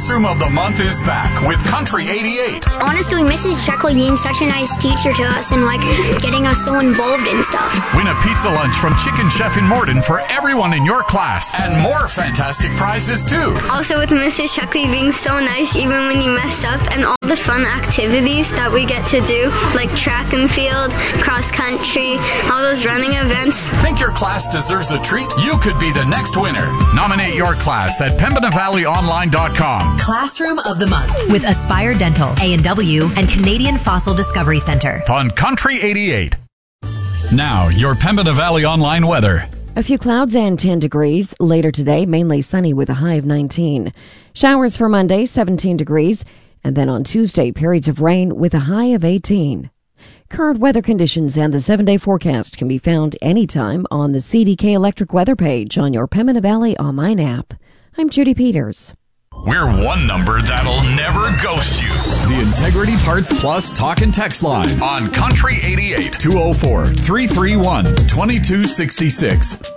Classroom of the Month is back with Country 88. Honestly, Mrs. Sheckley being such a nice teacher to us and getting us so involved in stuff. Win a pizza lunch from Chicken Chef in Morden for everyone in your class, and more fantastic prizes too. Also with Mrs. Sheckley being so nice even when you mess up, and all the fun activities that we get to do, like track and field, cross country, all those running events. Think your class deserves a treat? You could be the next winner. Nominate your class at PembinaValleyOnline.com. Classroom of the Month with Aspire Dental, A&W, and Canadian Fossil Discovery Center. On Country 88. Now, your Pembina Valley Online weather. A few clouds and 10 degrees. Later today, mainly sunny with a high of 19. Showers for Monday, 17 degrees. And then on Tuesday, periods of rain with a high of 18. Current weather conditions and the 7-day forecast can be found anytime on the CDK Electric weather page on your Pembina Valley online app. I'm Judy Peters. We're one number that'll never ghost you. The Integrity Parts Plus talk and text line on Country 88 204-331-2266.